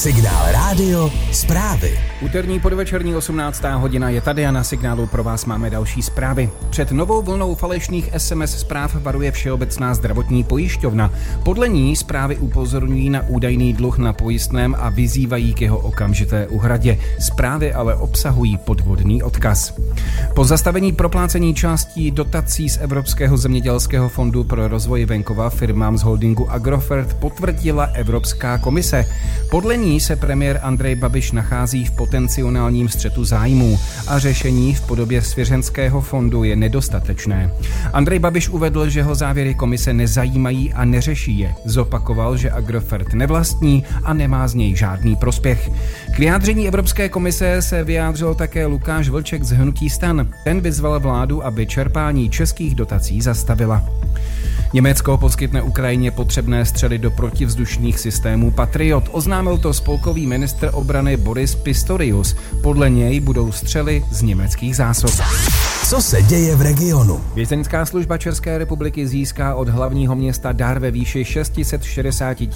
Signál Rádio zprávy. Úterní podvečerní 18. hodina je tady a na Signálu pro vás máme další zprávy. Před novou vlnou falešných SMS zpráv varuje Všeobecná zdravotní pojišťovna. Podle ní zprávy upozorňují na údajný dluh na pojistném a vyzývají k jeho okamžité úhradě. Zprávy ale obsahují podvodný odkaz. Po zastavení proplácení částí dotací z Evropského zemědělského fondu pro rozvoj venkova firmám z holdingu Agrofert potvrdila Evropská komise. Podle ní se premiér Andrej Babiš nachází v potenciálním střetu zájmů a řešení v podobě svěřenského fondu je nedostatečné. Andrej Babiš uvedl, že ho závěry komise nezajímají a neřeší je. Zopakoval, že Agrofert nevlastní a nemá z něj žádný prospěch. K vyjádření Evropské komise se vyjádřil také Lukáš Vlček z hnutí STAN. Ten vyzval vládu, aby čerpání českých dotací zastavila. Německo poskytne Ukrajině potřebné střely do protivzdušných systémů Patriot. Oznámil to spolkový ministr obrany Boris Pistorius. Podle něj budou střely z německých zásob. Co se děje v regionu? Vězeňská služba České republiky získá od hlavního města dar ve výši 660